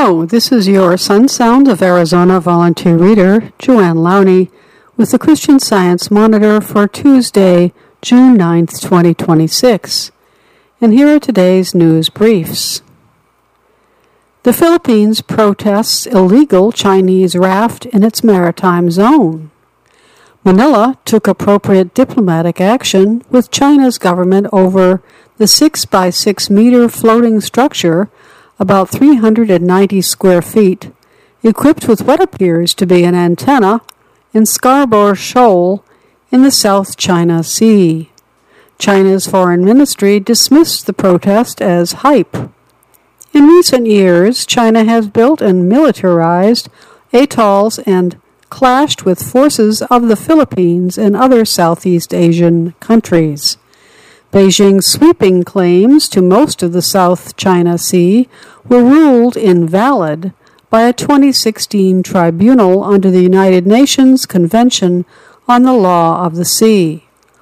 Hello, this is your Sun Sound of Arizona volunteer reader, Joanne Lowney, with the Christian Science Monitor for Tuesday, June 9th, 2026. And here are today's news briefs. The Philippines protests illegal Chinese raft in its maritime zone. Manila took appropriate diplomatic action with China's government over the 6-by-6-meter floating structure, about 390 square feet, equipped with what appears to be an antenna in Scarborough Shoal in the South China Sea. China's foreign ministry dismissed the protest as hype. In recent years, China has built and militarized atolls and clashed with forces of the Philippines and other Southeast Asian countries. Beijing's sweeping claims to most of the South China Sea were ruled invalid by a 2016 tribunal under the United Nations Convention on the Law of the Sea.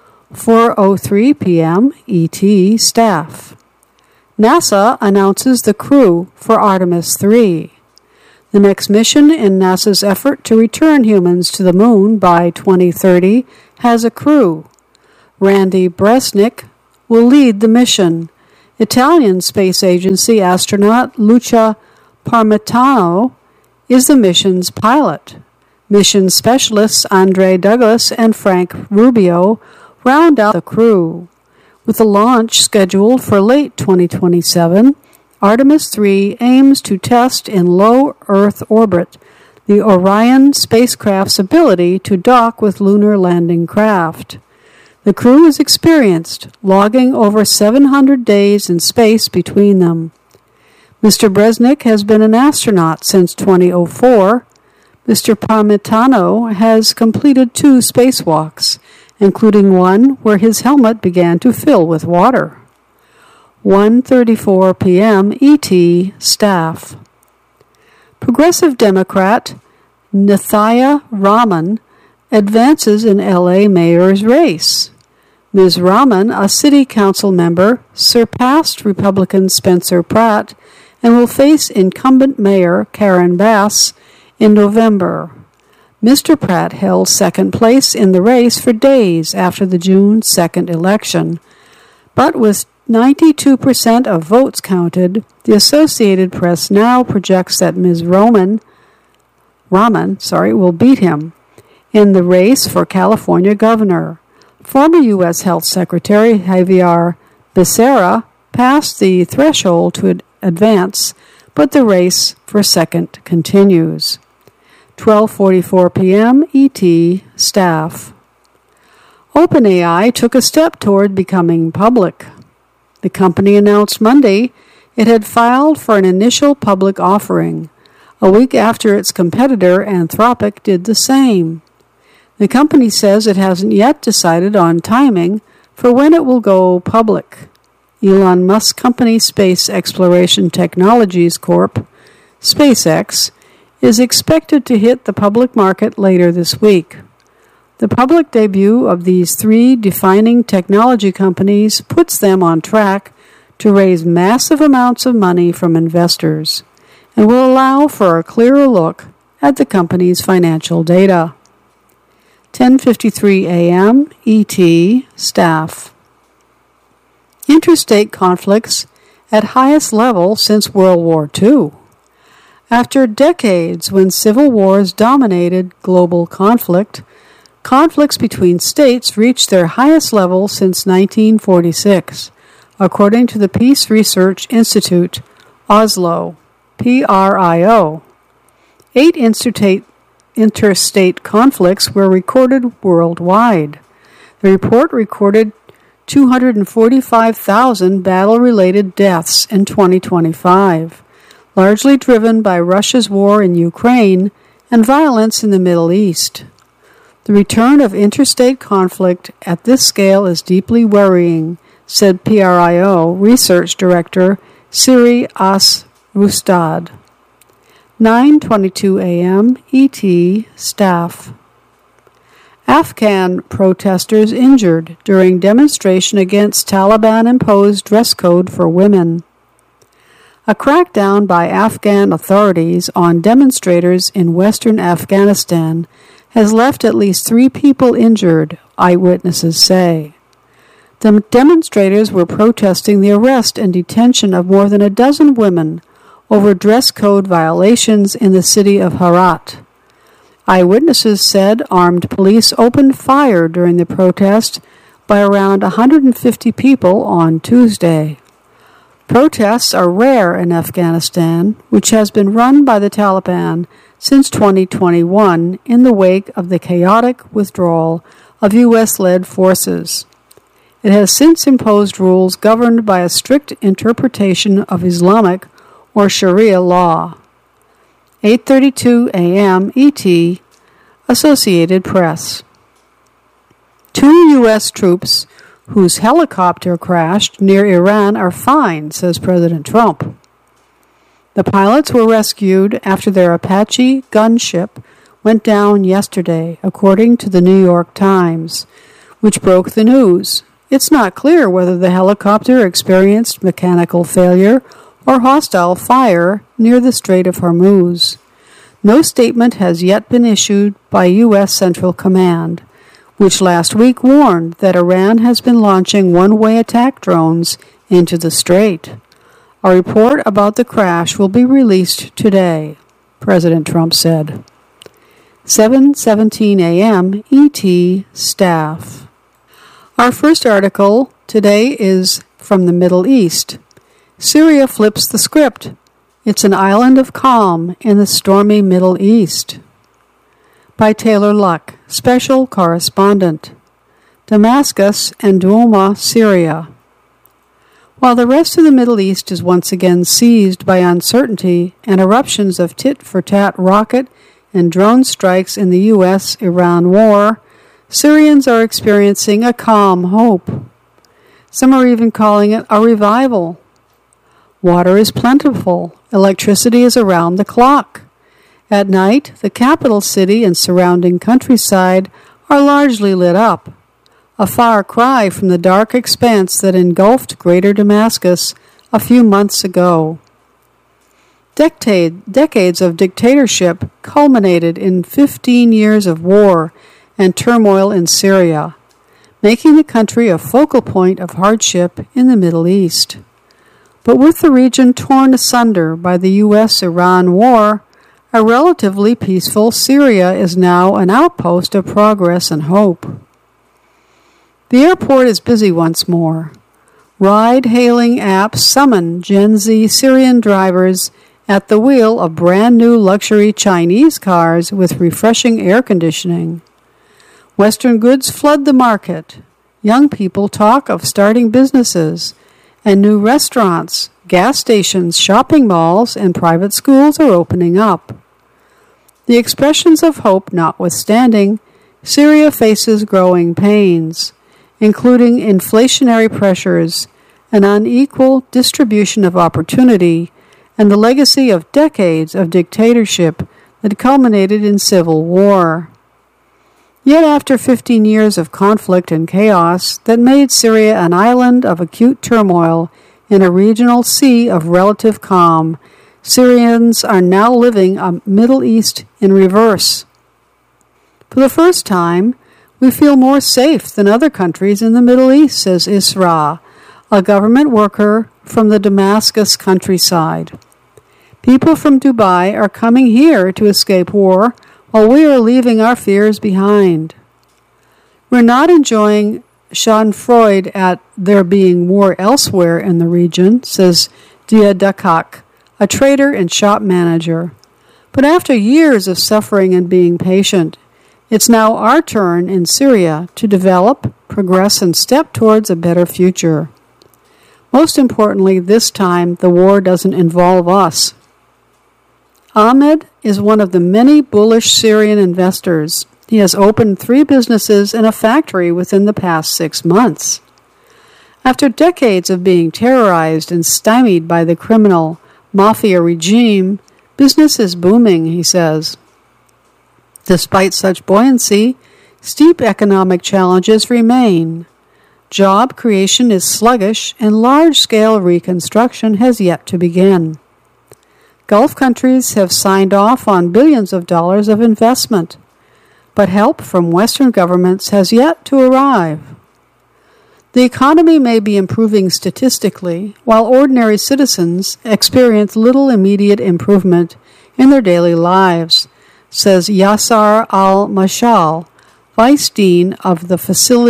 4:03 p.m. ET staff. NASA announces the crew for Artemis 3. The next mission in NASA's effort to return humans to the moon by 2030 has a crew. Randy Bresnik will lead the mission. Italian Space Agency astronaut Luca Parmitano is the mission's pilot. Mission specialists Andre Douglas and Frank Rubio round out the crew. With the launch scheduled for late 2027, Artemis 3 aims to test in low Earth orbit the Orion spacecraft's ability to dock with lunar landing craft. The crew is experienced, logging over 700 days in space between them. Mr. Bresnik has been an astronaut since 2004. Mr. Parmitano has completed 2 spacewalks, including one where his helmet began to fill with water. 1:34 p.m. ET staff. Progressive Democrat Nithya Raman advances in LA mayor's race. Ms. Raman, a city council member, surpassed Republican Spencer Pratt and will face incumbent mayor Karen Bass in November. Mr. Pratt held second place in the race for days after the June 2nd election, but with 92% of votes counted, the Associated Press now projects that Ms. Raman will beat him in the race for California governor. Former U.S. Health Secretary Javier Becerra passed the threshold to advance, but the race for second continues. 12:44 p.m. ET staff. OpenAI took a step toward becoming public. The company announced Monday it had filed for an initial public offering, a week after its competitor Anthropic did the same. The company says it hasn't yet decided on timing for when it will go public. Elon Musk's company Space Exploration Technologies Corp., SpaceX, is expected to hit the public market later this week. The public debut of these 3 defining technology companies puts them on track to raise massive amounts of money from investors and will allow for a clearer look at the company's financial data. 10:53 a.m. ET staff. Interstate conflicts at highest level since World War II. After decades when civil wars dominated global conflict, conflicts between states reached their highest level since 1946, according to the Peace Research Institute, Oslo, PRIO. 8 interstate conflicts were recorded worldwide. The report recorded 245,000 battle-related deaths in 2025, largely driven by Russia's war in Ukraine and violence in the Middle East. The return of interstate conflict at this scale is deeply worrying, said PRIO Research Director Siri As-Rustad. 9:22 a.m. ET staff. Afghan protesters injured during demonstration against Taliban-imposed dress code for women. A crackdown by Afghan authorities on demonstrators in western Afghanistan has left at least 3 people injured, eyewitnesses say. The demonstrators were protesting the arrest and detention of more than a dozen women over dress code violations in the city of Herat. Eyewitnesses said armed police opened fire during the protest by around 150 people on Tuesday. Protests are rare in Afghanistan, which has been run by the Taliban since 2021 in the wake of the chaotic withdrawal of U.S.-led forces. It has since imposed rules governed by a strict interpretation of Islamic or Sharia law. 8:32 a.m. ET, Associated Press. 2 U.S. troops whose helicopter crashed near Iran are fine, says President Trump. The pilots were rescued after their Apache gunship went down yesterday, according to the New York Times, which broke the news. It's not clear whether the helicopter experienced mechanical failure or hostile fire near the Strait of Hormuz. No statement has yet been issued by U.S. Central Command, which last week warned that Iran has been launching one-way attack drones into the strait. A report about the crash will be released today, President Trump said. 7:17 a.m. ET Staff. Our first article today is from the Middle East. Syria flips the script. It's an island of calm in the stormy Middle East. By Taylor Luck, Special Correspondent. Damascus and Douma, Syria. While the rest of the Middle East is once again seized by uncertainty and eruptions of tit-for-tat rocket and drone strikes in the U.S.-Iran war, Syrians are experiencing a calm hope. Some are even calling it a revival. Water is plentiful. Electricity is around the clock. At night, the capital city and surrounding countryside are largely lit up, a far cry from the dark expanse that engulfed greater Damascus a few months ago. Decades of dictatorship culminated in 15 years of war and turmoil in Syria, making the country a focal point of hardship in the Middle East. But with the region torn asunder by the U.S.-Iran war, a relatively peaceful Syria is now an outpost of progress and hope. The airport is busy once more. Ride-hailing apps summon Gen Z Syrian drivers at the wheel of brand-new luxury Chinese cars with refreshing air conditioning. Western goods flood the market. Young people talk of starting businesses, and new restaurants, gas stations, shopping malls, and private schools are opening up. The expressions of hope notwithstanding, Syria faces growing pains, including inflationary pressures, an unequal distribution of opportunity, and the legacy of decades of dictatorship that culminated in civil war. Yet after 15 years of conflict and chaos that made Syria an island of acute turmoil in a regional sea of relative calm, Syrians are now living a Middle East in reverse. For the first time, we feel more safe than other countries in the Middle East, says Isra, a government worker from the Damascus countryside. People from Dubai are coming here to escape war while we are leaving our fears behind. We're not enjoying schadenfreude at there being war elsewhere in the region, says Dia Dakak, a trader and shop manager. But after years of suffering and being patient, it's now our turn in Syria to develop, progress, and step towards a better future. Most importantly, this time the war doesn't involve us. Ahmed is one of the many bullish Syrian investors. He has opened 3 businesses and a factory within the past 6 months. After decades of being terrorized and stymied by the criminal mafia regime, business is booming, he says. Despite such buoyancy, steep economic challenges remain. Job creation is sluggish and large-scale reconstruction has yet to begin. Gulf countries have signed off on billions of dollars of investment, but help from Western governments has yet to arrive. The economy may be improving statistically, while ordinary citizens experience little immediate improvement in their daily lives, says Yasser Al-Mashal, Vice Dean of the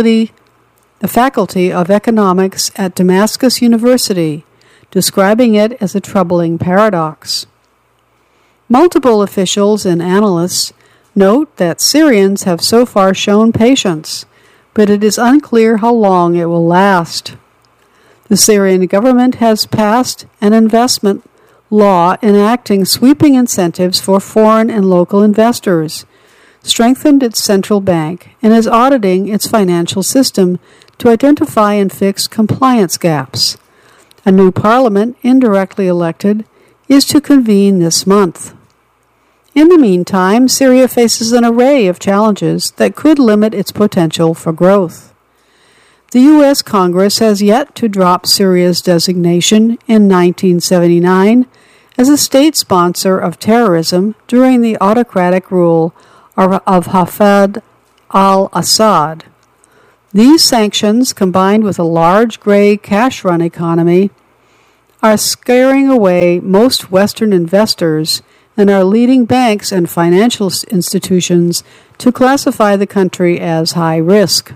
Faculty of Economics at Damascus University, describing it as a troubling paradox. Multiple officials and analysts note that Syrians have so far shown patience, but it is unclear how long it will last. The Syrian government has passed an investment law enacting sweeping incentives for foreign and local investors, strengthened its central bank, and is auditing its financial system to identify and fix compliance gaps. A new parliament, indirectly elected, is to convene this month. In the meantime, Syria faces an array of challenges that could limit its potential for growth. The U.S. Congress has yet to drop Syria's designation in 1979 as a state sponsor of terrorism during the autocratic rule of Hafez al-Assad. These sanctions, combined with a large gray cash-run economy, are scaring away most Western investors and are leading banks and financial institutions to classify the country as high risk.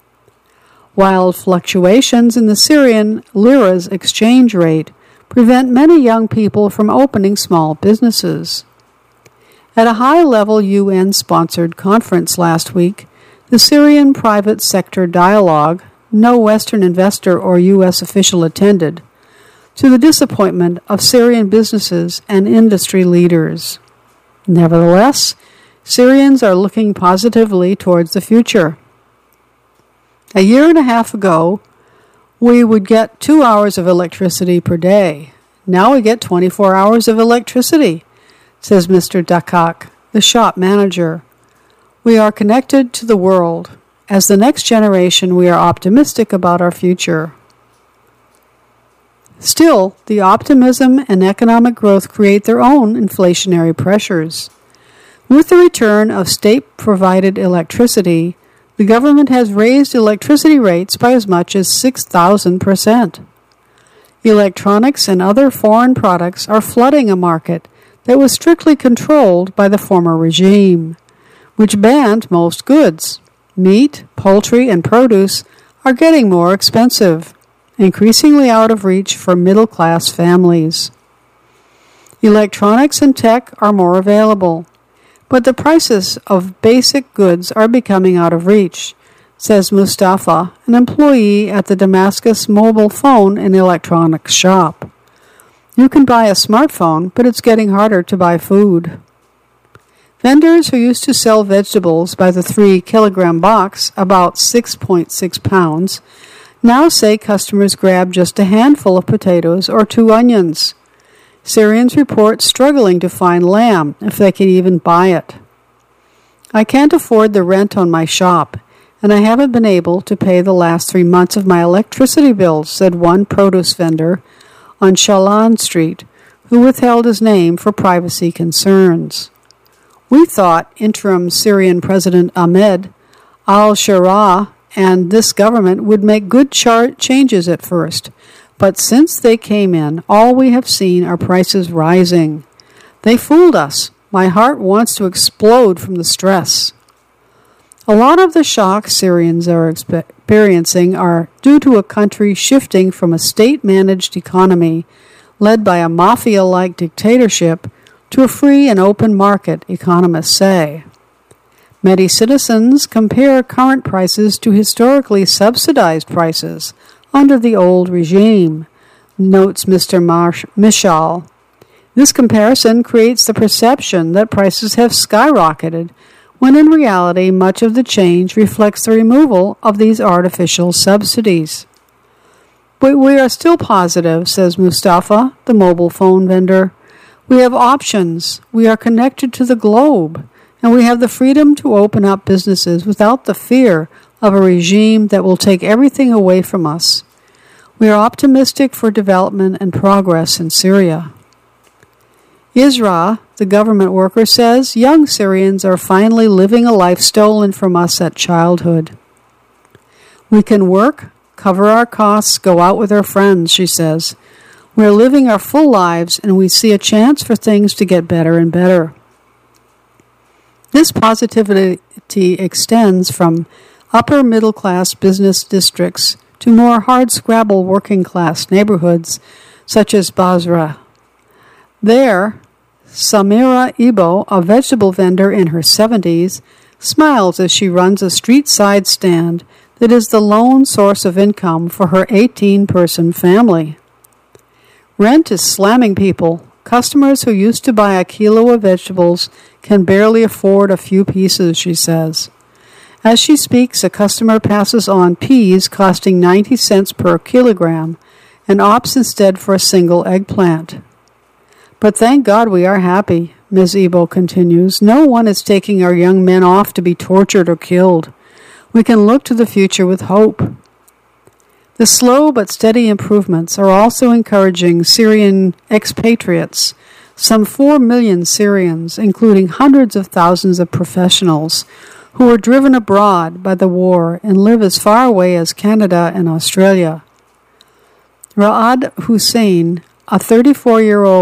Wild fluctuations in the Syrian lira's exchange rate prevent many young people from opening small businesses. At a high-level UN-sponsored conference last week, the Syrian Private Sector Dialogue, no Western investor or U.S. official attended, to the disappointment of Syrian businesses and industry leaders. Nevertheless, Syrians are looking positively towards the future. A year and a half ago, we would get 2 hours of electricity per day. Now we get 24 hours of electricity, says Mr. Dakak, the shop manager. We are connected to the world. As the next generation, we are optimistic about our future. Still, the optimism and economic growth create their own inflationary pressures. With the return of state-provided electricity, the government has raised electricity rates by as much as 6,000%. Electronics and other foreign products are flooding a market that was strictly controlled by the former regime, which banned most goods. Meat, poultry, and produce are getting more expensive, increasingly out of reach for middle-class families. Electronics and tech are more available, but the prices of basic goods are becoming out of reach, says Mustafa, an employee at the Damascus mobile phone and electronics shop. You can buy a smartphone, but it's getting harder to buy food. Vendors who used to sell vegetables by the 3-kilogram box, about 6.6 pounds, now say customers grab just a handful of potatoes or 2 onions. Syrians report struggling to find lamb, if they can even buy it. I can't afford the rent on my shop, and I haven't been able to pay the last 3 months of my electricity bills, said one produce vendor on Shalan Street, who withheld his name for privacy concerns. We thought interim Syrian President Ahmed al-Sharaa and this government would make good changes at first, but since they came in, all we have seen are prices rising. They fooled us. My heart wants to explode from the stress. A lot of the shocks Syrians are experiencing are due to a country shifting from a state-managed economy led by a mafia-like dictatorship to a free and open market, economists say. Many citizens compare current prices to historically subsidized prices under the old regime, notes Mr. Mishal. This comparison creates the perception that prices have skyrocketed, when in reality much of the change reflects the removal of these artificial subsidies. But we are still positive, says Mustafa, the mobile phone vendor. We have options. We are connected to the globe, and we have the freedom to open up businesses without the fear of a regime that will take everything away from us. We are optimistic for development and progress in Syria. Isra, the government worker, says young Syrians are finally living a life stolen from us at childhood. We can work, cover our costs, go out with our friends, she says. We are living our full lives and we see a chance for things to get better and better. This positivity extends from upper middle class business districts to more hard-scrabble working class neighborhoods such as Basra. There, Samira Ibo, a vegetable vendor in her 70s, smiles as she runs a street-side stand that is the lone source of income for her 18-person family. Rent is slamming people. Customers who used to buy a kilo of vegetables can barely afford a few pieces, she says. As she speaks, a customer passes on peas costing 90 cents per kilogram and opts instead for a single eggplant. But thank God we are happy, Ms. Ebo continues. No one is taking our young men off to be tortured or killed. We can look to the future with hope. The slow but steady improvements are also encouraging Syrian expatriates, some 4 million Syrians, including hundreds of thousands of professionals, who were driven abroad by the war and live as far away as Canada and Australia. Ra'ad Hussein, a 34-year-old